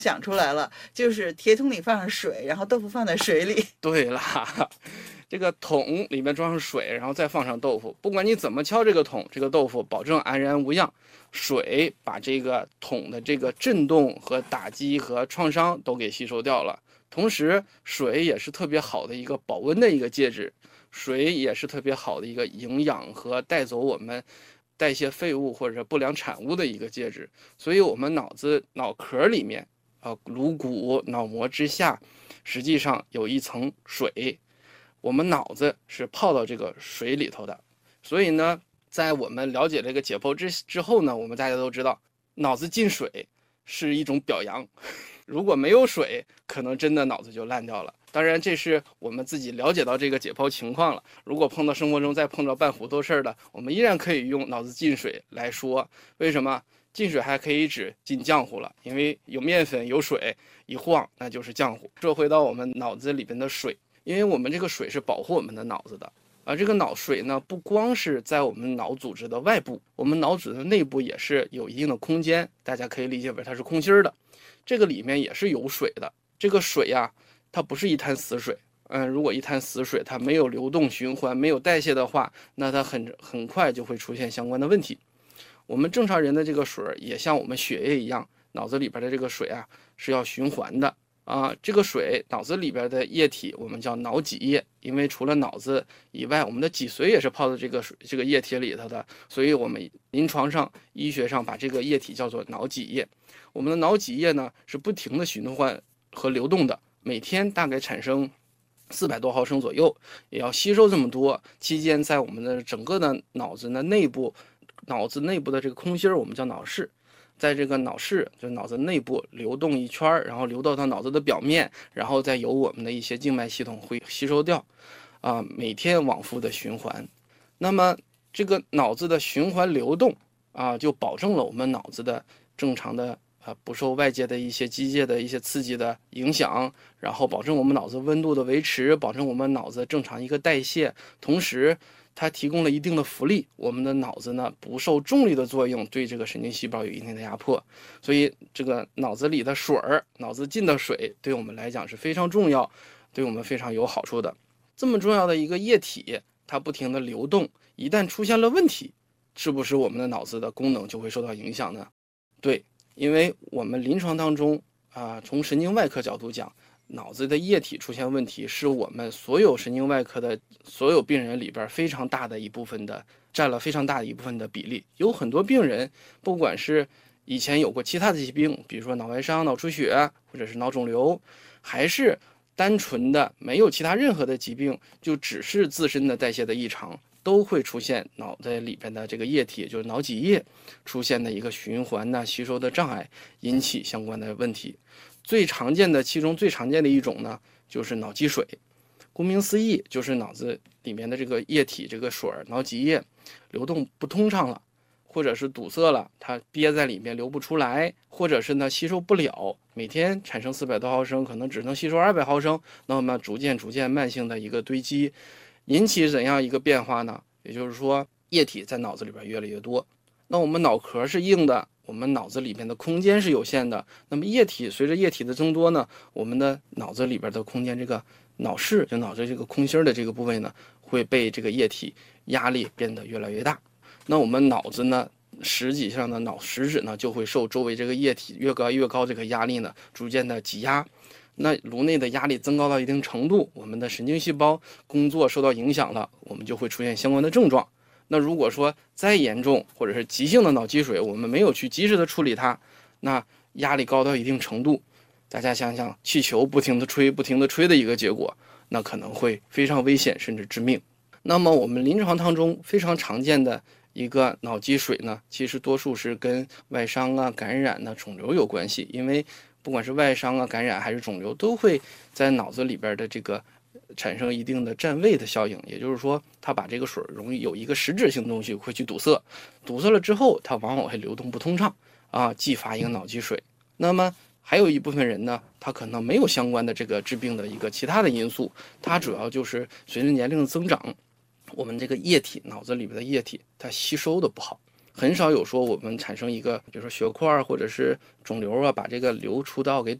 想出来了，就是铁桶里放上水，然后豆腐放在水里。 对啦，这个桶里面装上水，然后再放上豆腐，不管你怎么敲这个桶，这个豆腐保证安然无恙。水把这个桶的这个震动和打击和创伤都给吸收掉了，同时水也是特别好的一个保温的一个介质，水也是特别好的一个营养和带走我们代谢废物或者不良产物的一个介质。所以我们脑壳里面颅骨脑膜之下实际上有一层水，我们脑子是泡到这个水里头的。所以呢，在我们了解这个解剖之后呢，我们大家都知道，脑子进水是一种表扬。如果没有水，可能真的脑子就烂掉了。当然，这是我们自己了解到这个解剖情况了。如果碰到生活中再碰到办糊涂事儿的，我们依然可以用脑子进水来说。为什么？进水还可以指进浆糊了，因为有面粉有水，一晃那就是浆糊。说回到我们脑子里边的水，因为我们这个水是保护我们的脑子的。而这个脑水呢，不光是在我们脑组织的外部，我们脑组织的内部也是有一定的空间，大家可以理解为它是空心儿的。这个里面也是有水的。这个水呀，它不是一滩死水。如果一滩死水它没有流动循环，没有代谢的话，那它很快就会出现相关的问题。我们正常人的这个水也像我们血液一样，脑子里边的这个水啊是要循环的。这个水脑子里边的液体我们叫脑脊液，因为除了脑子以外，我们的脊髓也是泡在这个液体里头的，所以我们临床上医学上把这个液体叫做脑脊液。我们的脑脊液呢是不停的循环和流动的，每天大概产生400多毫升左右，也要吸收这么多。期间在我们的整个的脑子内部的这个空心我们叫脑室，在这个脑室就脑子内部流动一圈，然后流到脑子的表面，然后再由我们的一些静脉系统会吸收掉。每天往复的循环。那么这个脑子的循环流动就保证了我们脑子的正常的不受外界的一些机械的一些刺激的影响，然后保证我们脑子温度的维持，保证我们脑子正常一个代谢，同时它提供了一定的浮力，我们的脑子呢不受重力的作用，对这个神经细胞有一定的压迫。所以这个脑子里的水儿，脑子进的水对我们来讲是非常重要，对我们非常有好处的。这么重要的一个液体，它不停的流动，一旦出现了问题，是不是我们的脑子的功能就会受到影响呢？对，因为我们临床当中从神经外科角度讲，脑子的液体出现问题，是我们所有神经外科的所有病人里边非常大的一部分的，占了非常大的一部分的比例。有很多病人，不管是以前有过其他的疾病，比如说脑外伤、脑出血，或者是脑肿瘤，还是单纯的没有其他任何的疾病，就只是自身的代谢的异常，都会出现脑袋里边的这个液体，就是脑脊液出现的一个循环吸收的障碍，引起相关的问题。其中最常见的一种呢，就是脑积水。顾名思义，就是脑子里面的这个液体，这个水脑脊液流动不通畅了，或者是堵塞了，它憋在里面流不出来，或者是吸收不了，每天产生400多毫升，可能只能吸收200毫升，那么逐渐慢性的一个堆积，引起怎样一个变化呢？也就是说，液体在脑子里边越来越多。那我们脑壳是硬的，我们脑子里面的空间是有限的，那么随着液体的增多呢，我们的脑子里边的空间，这个脑室就脑子这个空心的这个部位呢，会被这个液体压力变得越来越大。那我们脑子呢，实际上的脑实质呢，就会受周围这个液体越高这个压力呢，逐渐的挤压。那颅内的压力增高到一定程度，我们的神经细胞工作受到影响了，我们就会出现相关的症状。那如果说再严重或者是急性的脑积水，我们没有去及时的处理它，那压力高到一定程度，大家想想气球不停的吹的一个结果，那可能会非常危险甚至致命。那么我们临床当中非常常见的一个脑积水呢，其实多数是跟外伤感染肿瘤有关系，因为不管是外伤感染还是肿瘤，都会在脑子里边的这个产生一定的占位的效应，也就是说它把这个水容易有一个实质性的东西会去堵塞了之后，它往往会流动不通畅继发一个脑积水。那么还有一部分人呢，他可能没有相关的这个致病的一个其他的因素，它主要就是随着年龄的增长，我们这个液体脑子里边的液体它吸收的不好， 很少有说我们产生一个，比如说血块或者是肿瘤啊，把这个流出道给